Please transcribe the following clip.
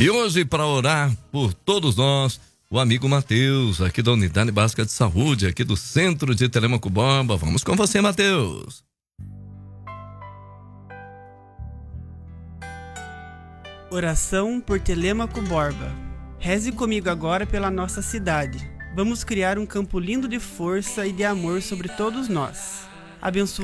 E hoje, para orar por todos nós, o amigo Matheus, aqui da Unidade Básica de Saúde, aqui do Centro de Telêmaco Borba. Vamos com você, Matheus. Oração por Telêmaco Borba. Reze comigo agora pela nossa cidade. Vamos criar um campo lindo de força e de amor sobre todos nós. Abençoa